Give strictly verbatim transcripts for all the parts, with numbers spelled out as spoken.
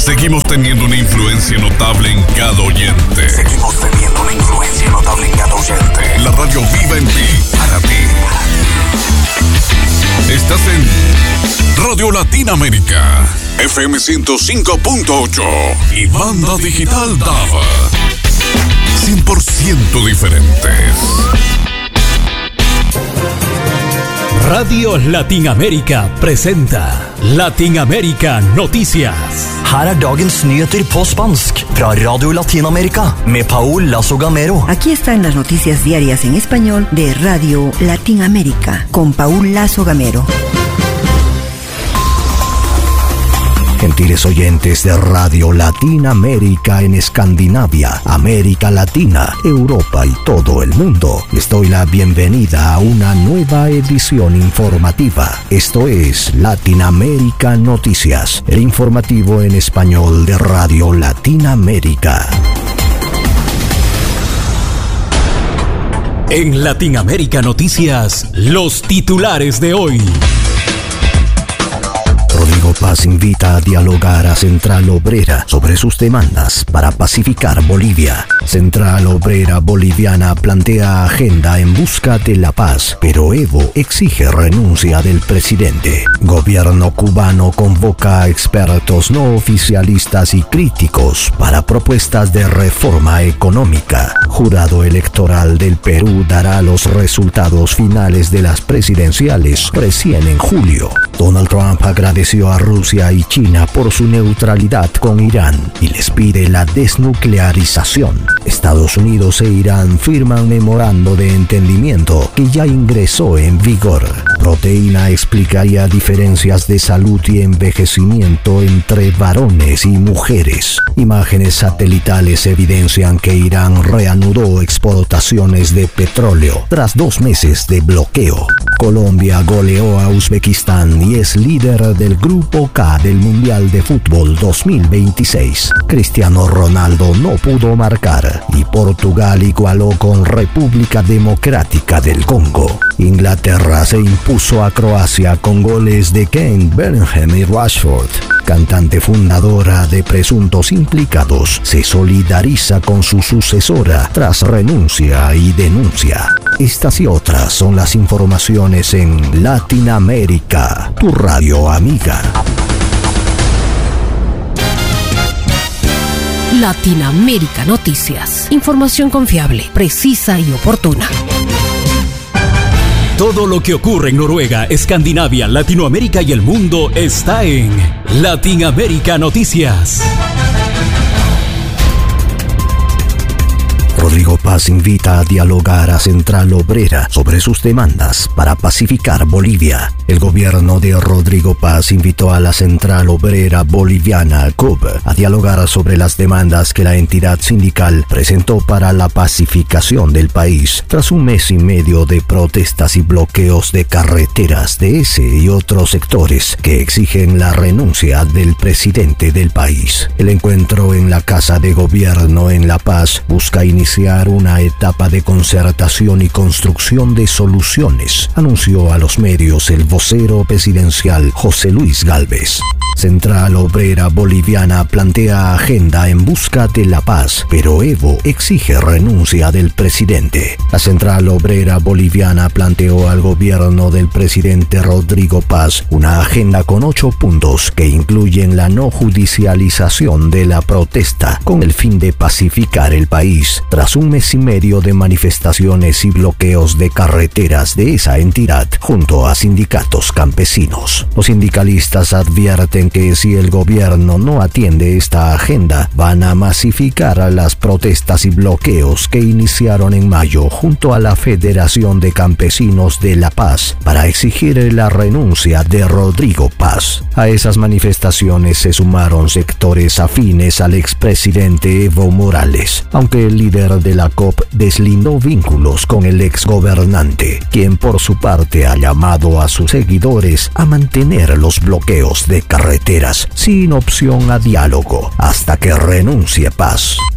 Seguimos teniendo una influencia notable en cada oyente. Seguimos teniendo una influencia notable en cada oyente. La radio viva en ti, para ti. Estás en Radio Latinoamérica, F M ciento cinco punto ocho y banda digital D A B. cien por ciento diferentes. Radio Latinoamérica presenta Latinoamérica Noticias. Her er dagens nyheter på spansk fra Radio Latinoamérica med Paul Lazo Gamero. Aquí están las noticias diarias en español de Radio Latinoamérica con Paul Lazo Gamero. Gentiles oyentes de Radio Latinoamérica en Escandinavia, América Latina, Europa y todo el mundo, les doy la bienvenida a una nueva edición informativa. Esto es Latinoamérica Noticias, el informativo en español de Radio Latinoamérica. En Latinoamérica Noticias, los titulares de hoy. Rodrigo Paz invita a dialogar a Central Obrera sobre sus demandas para pacificar Bolivia. Central Obrera Boliviana plantea agenda en busca de la paz, pero Evo exige renuncia del presidente. Gobierno cubano convoca a expertos no oficialistas y críticos para propuestas de reforma económica. Jurado electoral del Perú dará los resultados finales de las presidenciales recién en julio. Donald Trump agradeció a Rusia y China por su neutralidad con Irán y les pide la desnuclearización. Estados Unidos e Irán firman memorando de entendimiento que ya ingresó en vigor. Proteína explicaría diferencias de salud y envejecimiento entre varones y mujeres. Imágenes satelitales evidencian que Irán reanudó exportaciones de petróleo tras dos meses de bloqueo. Colombia goleó a Uzbekistán y es líder del Grupo K del Mundial de Fútbol dos mil veintiséis. Cristiano Ronaldo no pudo marcar y Portugal igualó con República Democrática del Congo. Inglaterra se impuso a Croacia con goles de Kane, Bellingham y Rashford. Cantante fundadora de Presuntos Implicados se solidariza con su sucesora tras renuncia y denuncia. Estas y otras son las informaciones en Latinoamérica, tu radio amiga. Latinoamérica Noticias. Información confiable, precisa y oportuna. Todo lo que ocurre en Noruega, Escandinavia, Latinoamérica y el mundo está en Latinoamérica Noticias. Rodrigo Paz invita a dialogar a Central Obrera sobre sus demandas para pacificar Bolivia. El gobierno de Rodrigo Paz invitó a la Central Obrera Boliviana, C O B, a dialogar sobre las demandas que la entidad sindical presentó para la pacificación del país, tras un mes y medio de protestas y bloqueos de carreteras de ese y otros sectores que exigen la renuncia del presidente del país. El encuentro en la Casa de Gobierno en La Paz busca iniciar una etapa de concertación y construcción de soluciones, anunció a los medios el vocero presidencial José Luis Gálvez. Central Obrera Boliviana plantea agenda en busca de la paz, pero Evo exige renuncia del presidente. La Central Obrera Boliviana planteó al gobierno del presidente Rodrigo Paz una agenda con ocho puntos que incluyen la no judicialización de la protesta con el fin de pacificar el país, tras un mes y medio de manifestaciones y bloqueos de carreteras de esa entidad junto a sindicatos campesinos. Los sindicalistas advierten que si el gobierno no atiende esta agenda, van a masificar a las protestas y bloqueos que iniciaron en mayo junto a la Federación de Campesinos de La Paz para exigir la renuncia de Rodrigo Paz. A esas manifestaciones se sumaron sectores afines al expresidente Evo Morales, aunque el líder de la C O P deslindó vínculos con el exgobernante, quien por su parte ha llamado a sus seguidores a mantener los bloqueos de carreteras sin opción a diálogo hasta que renuncie Paz.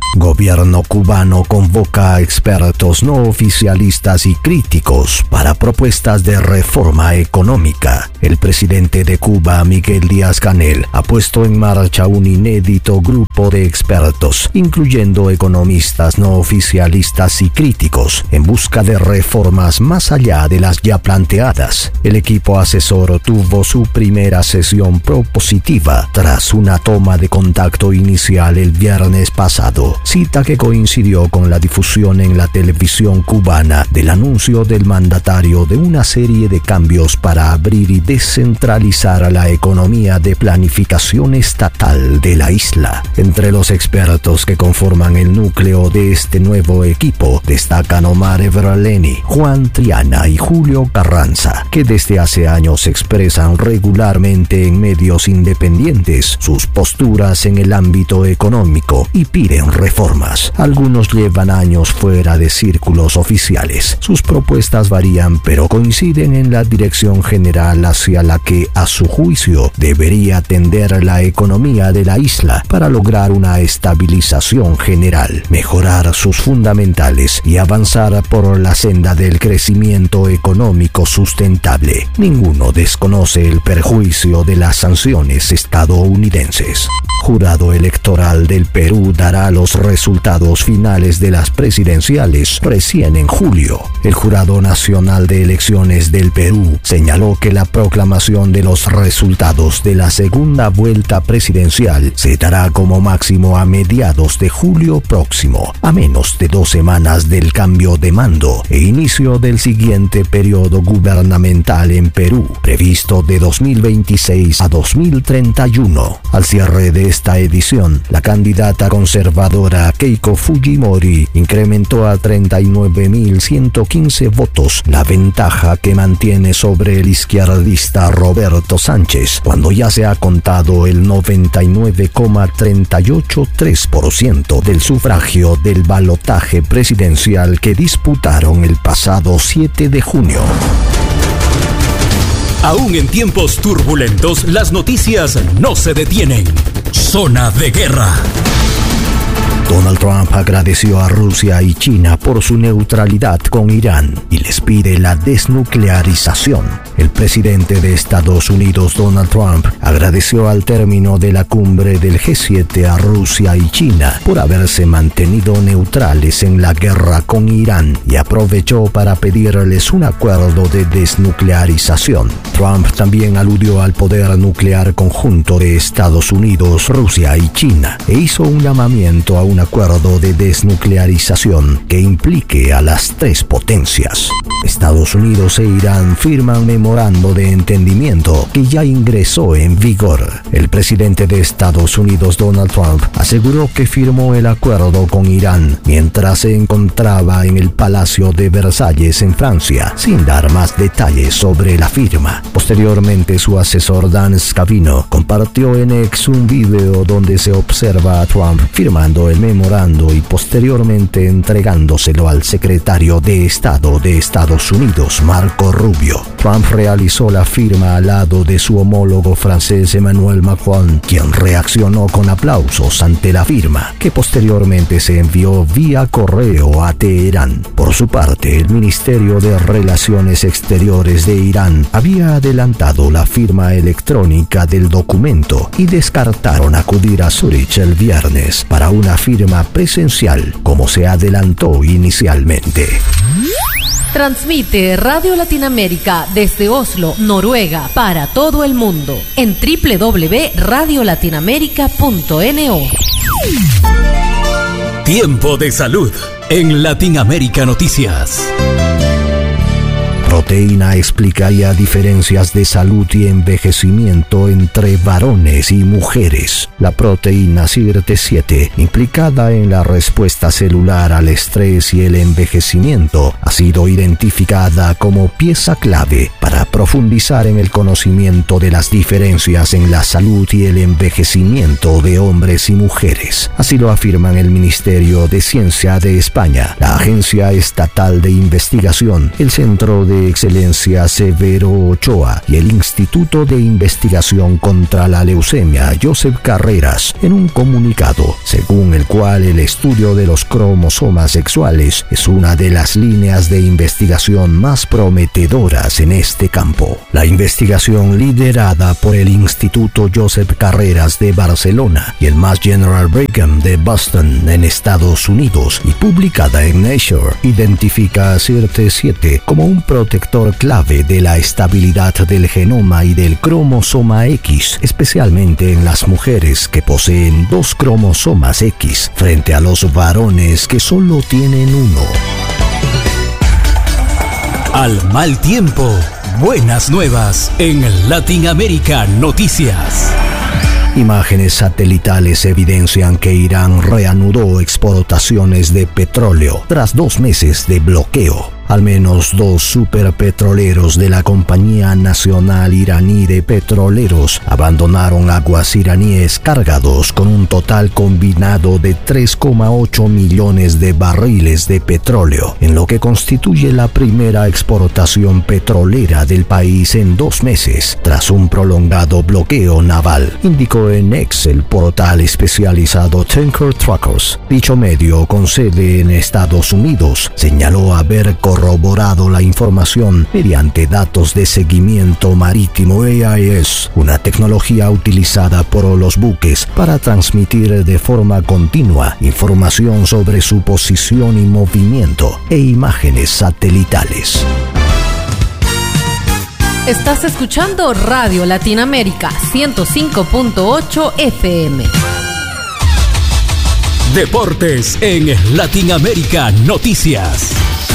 Gobierno cubano convoca a expertos no oficialistas y críticos para propuestas de reforma económica. El presidente de Cuba, Miguel Díaz-Canel, ha puesto en marcha un inédito grupo de expertos, incluyendo economistas no oficialistas y críticos, en busca de reformas más allá de las ya planteadas. El equipo asesor tuvo su primera sesión propositiva tras una toma de contacto inicial el viernes pasado, cita que coincidió con la difusión en la televisión cubana del anuncio del mandatario de una serie de cambios para abrir y descentralizar la economía de planificación estatal de la isla. Entre los expertos que conforman el núcleo de este nuevo equipo destacan Omar Everleni, Juan Triana y Julio Carranza, que desde hace años expresan regularmente en medios independientes sus posturas en el ámbito económico y piden reformas. Algunos llevan años fuera de círculos oficiales. Sus propuestas varían, pero coinciden en la dirección general hacia la que, a su juicio, debería tender la economía de la isla para lograr una estabilización general, mejorar sus fundamentales y avanzar por la senda del crecimiento económico sustentable. Ninguno desconoce el perjuicio de las sanciones estadounidenses. Jurado electoral del Perú dará los resultados finales de las presidenciales recién en julio. El Jurado Nacional de Elecciones del Perú señaló que la proclamación de los resultados de la segunda vuelta presidencial se dará como máximo a mediados de julio próximo, a menos de dos semanas del cambio de mando e inicio del siguiente periodo gubernamental en Perú, previsto de dos mil veintiséis a dos mil treinta y uno. Al cierre de esta edición, la candidata conservadora Keiko Fujimori incrementó a treinta y nueve mil ciento quince votos la ventaja que mantiene sobre el izquierdista Roberto Sánchez, cuando ya se ha contado el noventa y nueve coma treinta y ocho tres por ciento del sufragio del balotaje presidencial que disputaron el pasado siete de junio. Aún en tiempos turbulentos, las noticias no se detienen. Zona de guerra. Donald Trump agradeció a Rusia y China por su neutralidad con Irán y les pide la desnuclearización. El presidente de Estados Unidos, Donald Trump, agradeció al término de la cumbre del G siete a Rusia y China por haberse mantenido neutrales en la guerra con Irán y aprovechó para pedirles un acuerdo de desnuclearización. Trump también aludió al poder nuclear conjunto de Estados Unidos, Rusia y China e hizo un llamamiento a un acuerdo de desnuclearización que implique a las tres potencias. Estados Unidos e Irán firman memorando de entendimiento que ya ingresó en vigor. El presidente de Estados Unidos, Donald Trump, aseguró que firmó el acuerdo con Irán mientras se encontraba en el Palacio de Versalles en Francia, sin dar más detalles sobre la firma. Posteriormente, su asesor Dan Scavino compartió en X un video donde se observa a Trump firmando el memorando y posteriormente entregándoselo al secretario de Estado de Estados Unidos, Marco Rubio. Trump realizó la firma al lado de su homólogo francés Emmanuel Macron, quien reaccionó con aplausos ante la firma, que posteriormente se envió vía correo a Teherán. Por su parte, el Ministerio de Relaciones Exteriores de Irán había adelantado la firma electrónica del documento y descartaron acudir a Zúrich el viernes para una firma presencial, como se adelantó inicialmente. Transmite Radio Latinoamérica desde Oslo, Noruega, para todo el mundo en doble u doble u doble u punto radio latinoamérica punto no. Tiempo de salud en Latinoamérica Noticias. Proteína explicaría diferencias de salud y envejecimiento entre varones y mujeres. La proteína S I R T siete, implicada en la respuesta celular al estrés y el envejecimiento, ha sido identificada como pieza clave para profundizar en el conocimiento de las diferencias en la salud y el envejecimiento de hombres y mujeres. Así lo afirman el Ministerio de Ciencia de España, la Agencia Estatal de Investigación, el Centro de de Excelencia Severo Ochoa y el Instituto de Investigación contra la Leucemia Joseph Carreras en un comunicado, según el cual el estudio de los cromosomas sexuales es una de las líneas de investigación más prometedoras en este campo. La investigación liderada por el Instituto Joseph Carreras de Barcelona y el Mass General Brigham de Boston en Estados Unidos y publicada en Nature identifica a C I R T siete como un protector clave de la estabilidad del genoma y del cromosoma X, especialmente en las mujeres que poseen dos cromosomas X frente a los varones que solo tienen uno. Al mal tiempo, buenas nuevas en Latinoamérica Noticias. Imágenes satelitales evidencian que Irán reanudó exportaciones de petróleo tras dos meses de bloqueo. Al menos dos superpetroleros de la Compañía Nacional Iraní de Petroleros abandonaron aguas iraníes cargados con un total combinado de tres coma ocho millones de barriles de petróleo, en lo que constituye la primera exportación petrolera del país en dos meses, tras un prolongado bloqueo naval, indicó en X el portal especializado Tanker Trackers. Dicho medio, con sede en Estados Unidos, señaló haber corroborado la información mediante datos de seguimiento marítimo A I S, una tecnología utilizada por los buques para transmitir de forma continua información sobre su posición y movimiento e imágenes satelitales. Estás escuchando Radio Latinoamérica ciento cinco punto ocho F M. Deportes en Latinoamérica Noticias.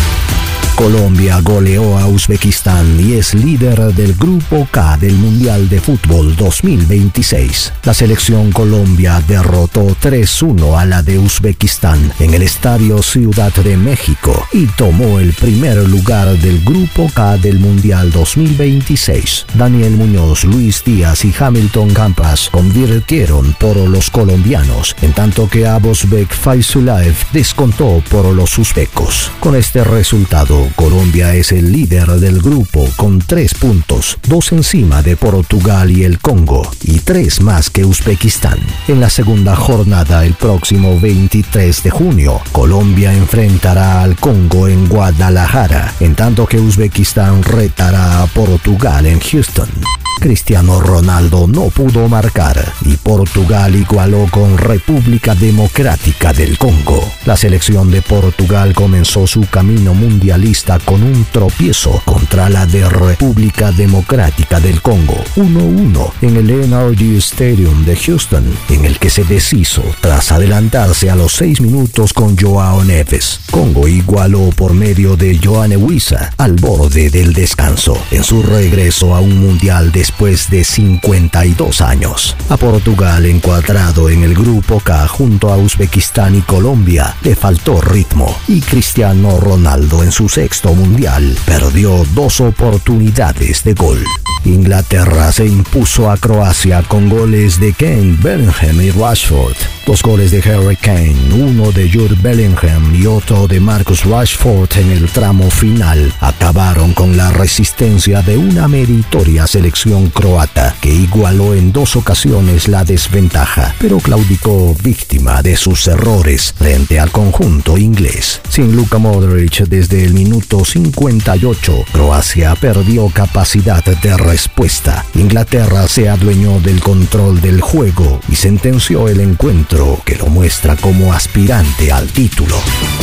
Colombia goleó a Uzbekistán y es líder del Grupo K del Mundial de Fútbol dos mil veintiséis. La selección Colombia derrotó tres uno a la de Uzbekistán en el Estadio Ciudad de México y tomó el primer lugar del Grupo K del Mundial dos mil veintiséis. Daniel Muñoz, Luis Díaz y Hamilton Campas convirtieron por los colombianos, en tanto que Abosbek Faizulaev descontó por los uzbecos. Con este resultado, Colombia es el líder del grupo con tres puntos, dos encima de Portugal y el Congo, y tres más que Uzbekistán. En la segunda jornada, el próximo veintitrés de junio, Colombia enfrentará al Congo en Guadalajara, en tanto que Uzbekistán retará a Portugal en Houston. Cristiano Ronaldo no pudo marcar y Portugal igualó con República Democrática del Congo. La selección de Portugal comenzó su camino mundialista con un tropiezo contra la de República Democrática del Congo, uno uno en el N R G Stadium de Houston, en el que se deshizo tras adelantarse a los seis minutos con Joao Neves. Congo igualó por medio de Yoane Wissa al borde del descanso, en su regreso a un mundial de después de cincuenta y dos años. A Portugal, encuadrado en el Grupo K junto a Uzbekistán y Colombia, le faltó ritmo y Cristiano Ronaldo en su sexto mundial perdió dos oportunidades de gol. Inglaterra se impuso a Croacia con goles de Kane, Bellingham y Rashford. Dos goles de Harry Kane, uno de Jude Bellingham y otro de Marcus Rashford en el tramo final, acabaron con la resistencia de una meritoria selección croata que igualó en dos ocasiones la desventaja, pero claudicó víctima de sus errores frente al conjunto inglés. Sin Luka Modric desde el minuto cincuenta y ocho, Croacia perdió capacidad de respuesta. Inglaterra se adueñó del control del juego y sentenció el encuentro, que lo muestra como aspirante al título.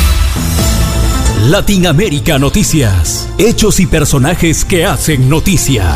Latinoamérica Noticias. Hechos y personajes que hacen noticia.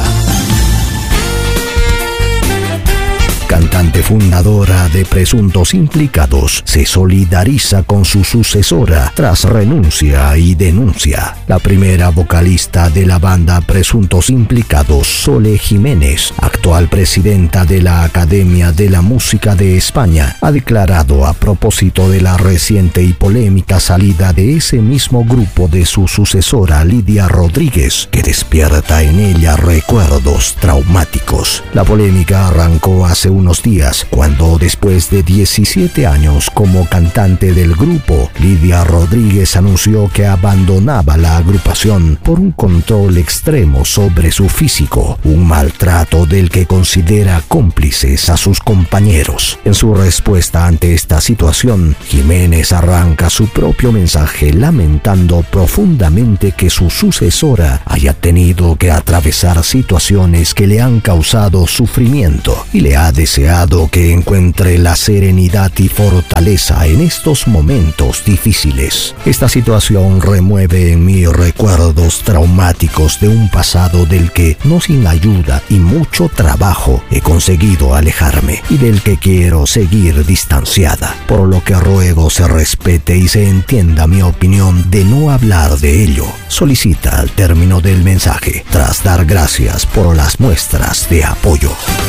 Cantante fundadora de Presuntos Implicados se solidariza con su sucesora tras renuncia y denuncia. La primera vocalista de la banda Presuntos Implicados, Sole Jiménez, actual presidenta de la Academia de la Música de España, ha declarado a propósito de la reciente y polémica salida de ese mismo grupo de su sucesora Lidia Rodríguez, que despierta en ella recuerdos traumáticos. La polémica arrancó hace un unos días, cuando después de diecisiete años como cantante del grupo, Lidia Rodríguez anunció que abandonaba la agrupación por un control extremo sobre su físico, un maltrato del que considera cómplices a sus compañeros. En su respuesta ante esta situación, Jiménez arranca su propio mensaje lamentando profundamente que su sucesora haya tenido que atravesar situaciones que le han causado sufrimiento y le ha deseado que encuentre la serenidad y fortaleza en estos momentos difíciles. Esta situación remueve en mí recuerdos traumáticos de un pasado del que, no sin ayuda y mucho trabajo, he conseguido alejarme y del que quiero seguir distanciada, por lo que ruego se respete y se entienda mi opinión de no hablar de ello. Solicita al término del mensaje, tras dar gracias por las muestras de apoyo.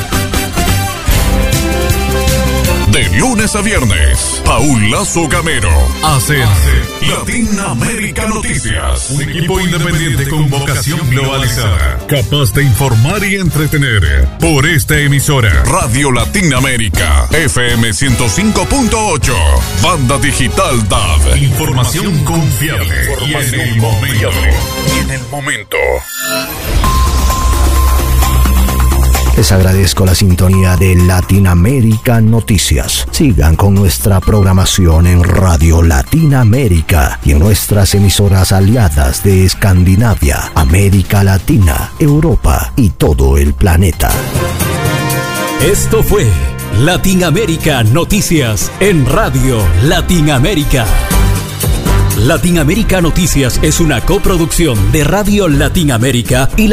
De lunes a viernes, Paul Lazo Gamero hace Latinoamérica Noticias. Un equipo independiente con vocación globalizada, capaz de informar y entretener. Por esta emisora, Radio Latinoamérica, F M ciento cinco punto ocho, Banda Digital D A B. Información confiable y en el momento. Y en el momento. Les agradezco la sintonía de Latinoamérica Noticias. Sigan con nuestra programación en Radio Latinoamérica y en nuestras emisoras aliadas de Escandinavia, América Latina, Europa y todo el planeta. Esto fue Latinoamérica Noticias en Radio Latinoamérica. Latinoamérica Noticias es una coproducción de Radio Latinoamérica y la